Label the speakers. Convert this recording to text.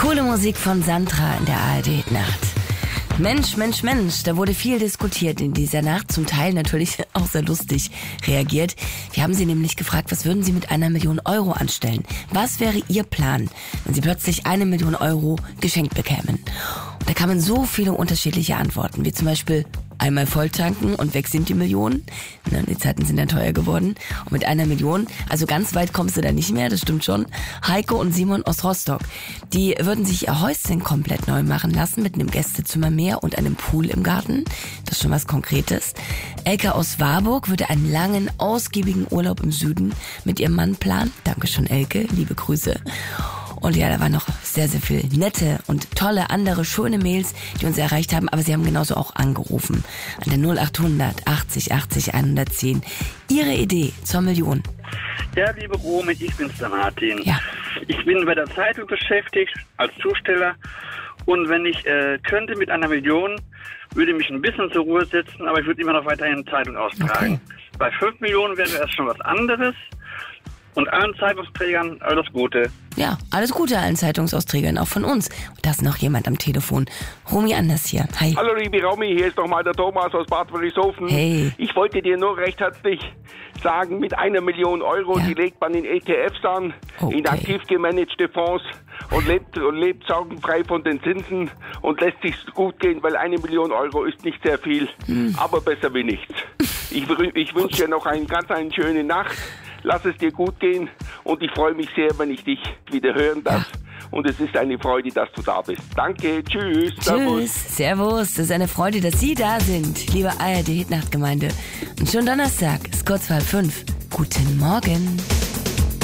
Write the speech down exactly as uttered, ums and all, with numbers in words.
Speaker 1: Coole Musik von Sandra in der A R D-Nacht. Mensch, Mensch, Mensch, da wurde viel diskutiert in dieser Nacht, zum Teil natürlich auch sehr lustig reagiert. Wir haben Sie nämlich gefragt, was würden Sie mit einer Million Euro anstellen? Was wäre Ihr Plan, wenn Sie plötzlich eine Million Euro geschenkt bekämen? Und da kamen so viele unterschiedliche Antworten, wie zum Beispiel einmal volltanken und weg sind die Millionen. Na, die Zeiten sind ja teuer geworden. Und mit einer Million, also ganz weit kommst du da nicht mehr, das stimmt schon. Heiko und Simon aus Rostock, die würden sich ihr Häuschen komplett neu machen lassen mit einem Gästezimmer mehr und einem Pool im Garten. Das ist schon was Konkretes. Elke aus Warburg würde einen langen, ausgiebigen Urlaub im Süden mit ihrem Mann planen. Dankeschön, Elke, liebe Grüße. Und ja, da waren noch sehr, sehr viele nette und tolle andere schöne Mails, die uns erreicht haben. Aber Sie haben genauso auch angerufen an der null achthundert achtzig achtzig hundertzehn. Ihre Idee zur Million.
Speaker 2: Ja, liebe Romy, ich bin's, der Martin.
Speaker 1: Ja.
Speaker 2: Ich bin bei der Zeitung beschäftigt als Zusteller. Und wenn ich äh, könnte mit einer Million, würde ich mich ein bisschen zur Ruhe setzen, aber ich würde immer noch weiterhin Zeitung austragen. Okay. Bei fünf Millionen wäre das schon was anderes. Und allen Zeitungsträgern alles Gute.
Speaker 1: Ja, alles Gute allen Zeitungsausträgern, auch von uns. Und da ist noch jemand am Telefon. Romy Anders hier. Hi.
Speaker 3: Hallo liebe Romy, hier ist nochmal der Thomas aus Bad Wörishofen.
Speaker 1: Hey.
Speaker 3: Ich wollte dir nur recht herzlich sagen, mit einer Million Euro,
Speaker 1: ja.
Speaker 3: die legt man in E T Fs an,
Speaker 1: okay.
Speaker 3: in aktiv gemanagte Fonds und lebt, und lebt sorgenfrei von den Zinsen und lässt sich gut gehen, weil eine Million Euro ist nicht sehr viel, hm. aber besser wie nichts. Ich, ich wünsche dir noch eine ganz eine schöne Nacht. Lass es dir gut gehen und ich freue mich sehr, wenn ich dich wieder hören darf. Ja. Und es ist eine Freude, dass du da bist. Danke, tschüss.
Speaker 1: Tschüss,
Speaker 3: servus.
Speaker 1: servus. Das ist eine Freude, dass Sie da sind, liebe A R D-Hitnachtgemeinde. Und schon Donnerstag ist kurz vor halb fünf. Guten Morgen.